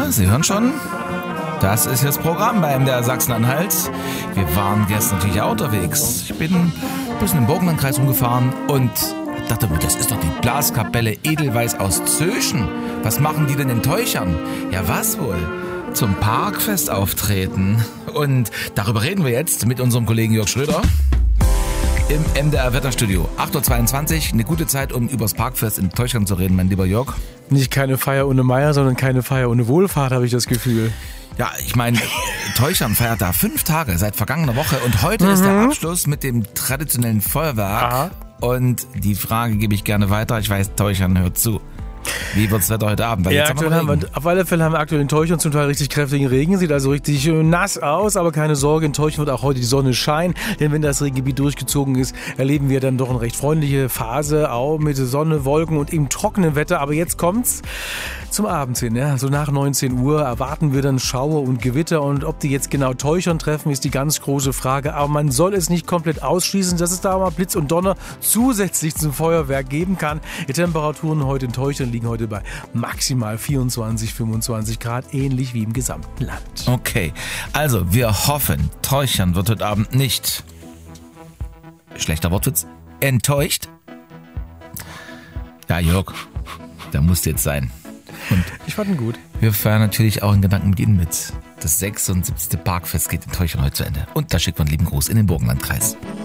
Ja, Sie hören schon, das ist jetzt Programm bei MDR Sachsen-Anhalt. Wir waren gestern natürlich auch unterwegs. Ich bin ein bisschen im Burgenlandkreis rumgefahren und dachte, das ist doch die Blaskapelle Edelweiß aus Zöschen. Was machen die denn in Teuchern? Ja, was wohl? Zum Parkfest auftreten. Und darüber reden wir jetzt mit unserem Kollegen Jörg Schröder im MDR Wetterstudio. 8.22 Uhr, eine gute Zeit, um übers Parkfest in Teuchern zu reden, mein lieber Jörg. Nicht keine Feier ohne Meier, sondern keine Feier ohne Wohlfahrt, habe ich das Gefühl. Ja, ich meine, Teuchern feiert da 5 Tage seit vergangener Woche und heute ist der Abschluss mit dem traditionellen Feuerwerk. Aha. Und die Frage gebe ich gerne weiter. Ich weiß, Teuchern hört zu. Wie wird das Wetter heute Abend? Weil Ja, jetzt aktuell haben wir, auf alle Fälle haben wir aktuell in Teuchern zum Teil richtig kräftigen Regen. Sieht also richtig nass aus, aber keine Sorge, in Teuchern wird auch heute die Sonne scheinen. Denn wenn das Regengebiet durchgezogen ist, erleben wir dann doch eine recht freundliche Phase, auch mit Sonne, Wolken und eben trockenem Wetter. Aber jetzt kommt's zum Abend hin. Ja? So nach 19 Uhr erwarten wir dann Schauer und Gewitter. Und ob die jetzt genau Teuchern treffen, ist die ganz große Frage. Aber man soll es nicht komplett ausschließen, dass es da mal Blitz und Donner zusätzlich zum Feuerwerk geben kann. Die Temperaturen heute in Teuchern liegen heute bei maximal 24, 25 Grad, ähnlich wie im gesamten Land. Okay, also wir hoffen, Teuchern wird heute Abend nicht, schlechter Wortwitz, enttäuscht. Ja, Jörg, da muss jetzt sein. Und Ich fand ihn gut. wir feiern natürlich auch in Gedanken mit Ihnen mit. Das 76. Parkfest geht in Teuchern heute zu Ende. Und da schickt man einen lieben Gruß in den Burgenlandkreis.